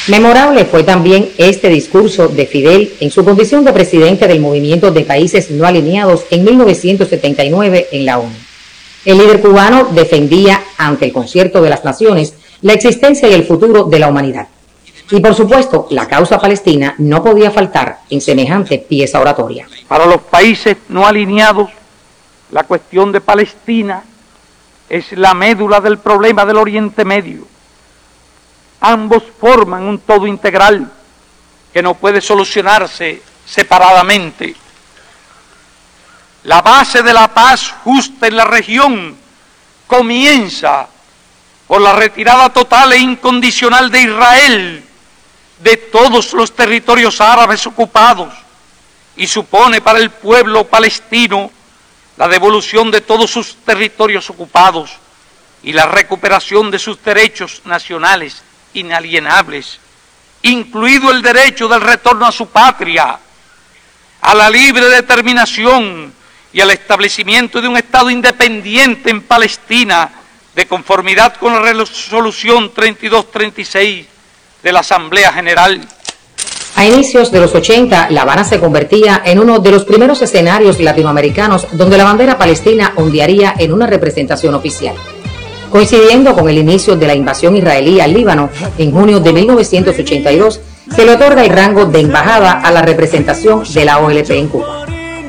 Memorable fue también este discurso de Fidel en su condición de presidente del Movimiento de Países No Alineados en 1979 en la ONU. El líder cubano defendía ante el Concierto de las Naciones la existencia y el futuro de la humanidad. Y por supuesto, la causa palestina no podía faltar en semejante pieza oratoria. Para los países no alineados, la cuestión de Palestina es la médula del problema del Oriente Medio. Ambos forman un todo integral que no puede solucionarse separadamente. La base de la paz justa en la región comienza por la retirada total e incondicional de Israel de todos los territorios árabes ocupados y supone para el pueblo palestino la devolución de todos sus territorios ocupados y la recuperación de sus derechos nacionales inalienables, incluido el derecho del retorno a su patria, a la libre determinación y al establecimiento de un Estado independiente en Palestina, de conformidad con la resolución 3236 de la Asamblea General. A inicios de los 80, La Habana se convertía en uno de los primeros escenarios latinoamericanos donde la bandera palestina ondearía en una representación oficial. Coincidiendo con el inicio de la invasión israelí al Líbano, en junio de 1982, se le otorga el rango de embajada a la representación de la OLP en Cuba.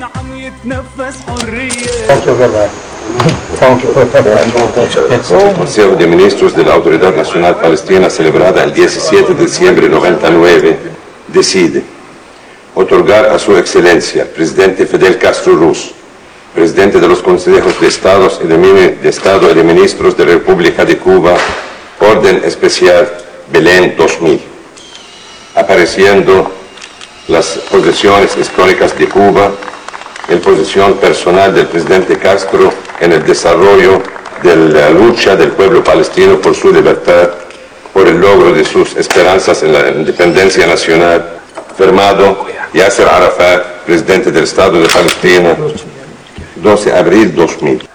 El Consejo de Ministros de la Autoridad Nacional Palestina, celebrada el 17 de diciembre de 99, decide otorgar a su excelencia, presidente Fidel Castro Ruz, presidente de los consejos de Estado y de Ministros de la República de Cuba, Orden Especial Belén 2000, apareciendo las posesiones históricas de Cuba, en posición personal del presidente Castro en el desarrollo de la lucha del pueblo palestino por su libertad, por el logro de sus esperanzas en la independencia nacional, firmado Yasser Arafat, presidente del Estado de Palestina, 12 de abril 2000.